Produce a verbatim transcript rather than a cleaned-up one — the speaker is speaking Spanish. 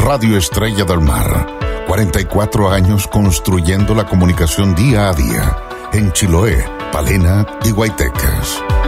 Radio Estrella del Mar. cuarenta y cuatro años construyendo la comunicación día a día en Chiloé, Palena y Guaytecas.